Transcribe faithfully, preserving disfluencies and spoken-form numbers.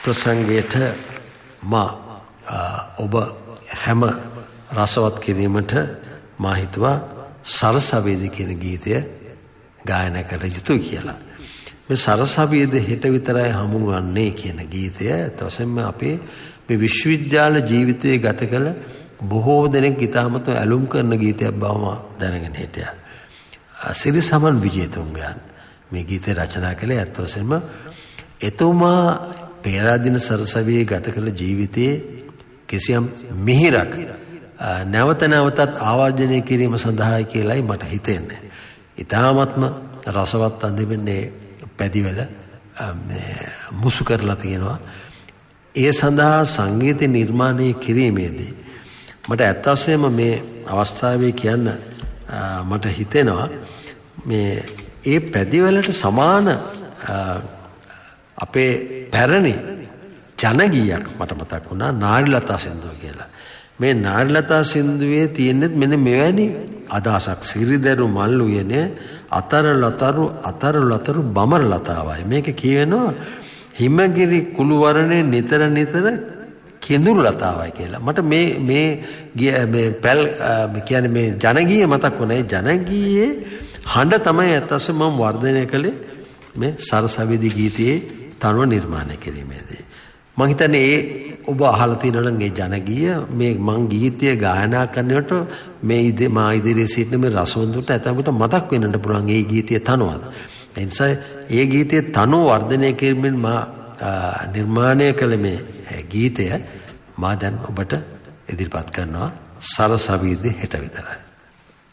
ප්‍රසංගයට මා ඔබ හැම රසවත් කිරීමට මා හිතුවා සරසවියද කියන ගීතය ගායනා කළ යුතුයි කියලා. මේ සරසවියද හෙට විතරයි හමුවන්නේ කියන ගීතය තවසෙම අපේ මේ විශ්වවිද්‍යාල ජීවිතයේ ගත කළ බොහෝ දෙනෙක් ඉතාමත් ඇලුම් කරන ගීතයක් බව මා දැනගෙන හිටියා. සිරිසමන් විජේතුංගයන් මේ ගීතය රචනා කළේ අත්වසෙම එතුමා පෙරදින සරසවියේ ගත කළ ජීවිතයේ කිසියම් මිහිරක් නැවත නැවතත් ආවර්ජනය කිරීම සඳහායි කියලායි මට හිතෙන්නේ. ඉතාමත්ම රසවත් අන්දිමන්නේ පැදිවල මුසු කරලා තියෙනවා. ඒ සඳහා සංගීත නිර්මාණය කිරීමේදී මට ඇත්ත වශයෙන්ම මේ අවස්ථාවේ කියන්න මට හිතෙනවා මේ ඒ පැදිවලට සමාන අපේ පැරණි ජනගීයක් මට මතක් වුණා නාරිලතා සින්දුව කියලා. මේ නාරිලතා සින්දුවේ තියෙන්නේ මෙන්න මෙවැනි අදහසක්. සිරිදරු මල් උයනේ අතර ලතරු අතර ලතරු බමර ලතාවයි. මේක කියවෙනවා හිමගිරි කුළුවරණේ නිතර නිතර කෙඳුරු ලතාවයි කියලා. මට මේ මේ මේ පැල් කියන්නේ මේ ජනගීය මතක් වුණා. ඒ ජනගීයේ හඬ තමයි ඇත්තටම මම වර්ධනය කළේ මේ සරසවියද ගීතයේ තනුව නිර්මාණය කිරීමේදී. මම හිතන්නේ ඒ ඔබ අහලා තියෙනවා නම් ඒ ජනගීය මේ මං ගීතය ගායනා කරනකොට මේ ඉදි මා ඉදිරියේ සිටින මේ රසවන්තුන්ට ඇතැම්කට මතක් වෙන්නට පුළුවන් ඒ ගීතයේ තනුවද. ඒ නිසා ඒ ගීතයේ තනුව වර්ධනය කිරීමෙන් මා නිර්මාණය කළ මේ ගීතය මා දැන් ඔබට ඉදිරිපත් කරනවා සරසවියද හෙට විතරයි.